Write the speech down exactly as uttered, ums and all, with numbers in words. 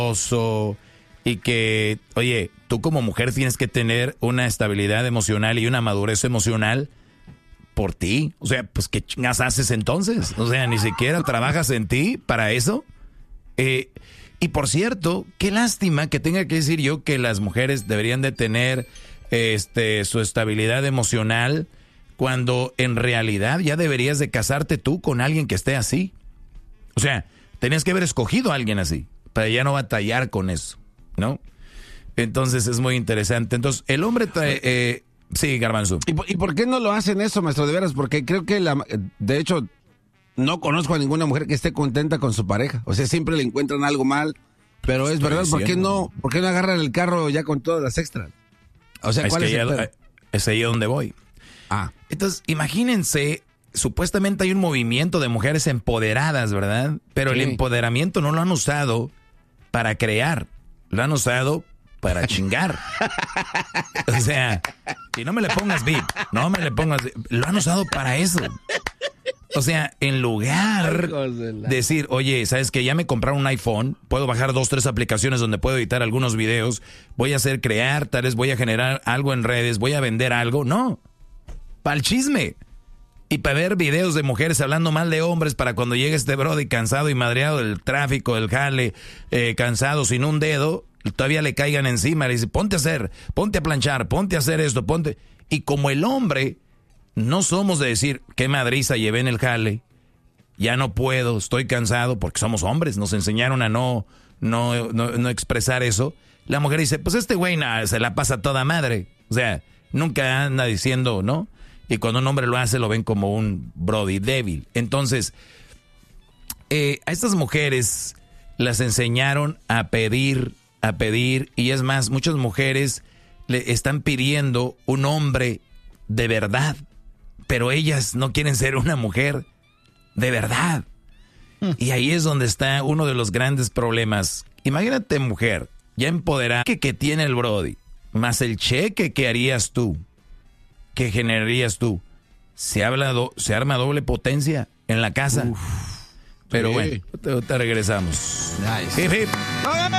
oso, y que, oye, tú como mujer tienes que tener una estabilidad emocional y una madurez emocional por ti. O sea, pues ¿qué chingas haces entonces? O sea, ni siquiera trabajas en ti para eso. Eh, y por cierto, qué lástima que tenga que decir yo que las mujeres deberían de tener este, su estabilidad emocional, cuando en realidad ya deberías de casarte tú con alguien que esté así. O sea, tenías que haber escogido a alguien así, para ya no batallar con eso, ¿no? Entonces es muy interesante. Entonces, el hombre trae... Eh, sí, Garbanzo. ¿Y por, ¿Y por qué no lo hacen eso, maestro, de veras? Porque creo que, la, de hecho, no conozco a ninguna mujer que esté contenta con su pareja. O sea, siempre le encuentran algo mal, pero es Estoy verdad, ¿por qué, no, ¿por qué no agarran el carro ya con todas las extras? O sea, es ¿cuál que es el ya, pedo? es ahí donde voy. Ah. Entonces, imagínense, supuestamente hay un movimiento de mujeres empoderadas, ¿verdad? Pero Sí. el empoderamiento no lo han usado para crear, lo han usado para chingar. O sea, y no me le pongas beat, no me le pongas, lo han usado para eso. O sea, en lugar de decir, oye, ¿sabes qué? Ya me compraron un iPhone, puedo bajar dos, tres aplicaciones donde puedo editar algunos videos, voy a hacer crear, tal vez voy a generar algo en redes, voy a vender algo. No, para el chisme. Y para ver videos de mujeres hablando mal de hombres para cuando llegue este brody cansado y madreado del tráfico, del jale, eh, cansado, sin un dedo, todavía le caigan encima, le dice, ponte a hacer, ponte a planchar, ponte a hacer esto, ponte... Y como el hombre, no somos de decir, qué madriza llevé en el jale, ya no puedo, estoy cansado, porque somos hombres, nos enseñaron a no, no, no, no expresar eso. La mujer dice, pues este güey nah, se la pasa toda madre, o sea, nunca anda diciendo, ¿no? Y cuando un hombre lo hace, lo ven como un brody débil. Entonces, eh, a estas mujeres las enseñaron a pedir, a pedir, y es más, muchas mujeres le están pidiendo un hombre de verdad, pero ellas no quieren ser una mujer de verdad. Mm. Y ahí es donde está uno de los grandes problemas. Imagínate, mujer, ya empoderada, que, que tiene el brody, más el cheque que harías tú, que generarías tú. Se, habla do, se arma doble potencia en la casa. Uf, pero sí. Bueno, te, te regresamos. Nice. Hip, hip.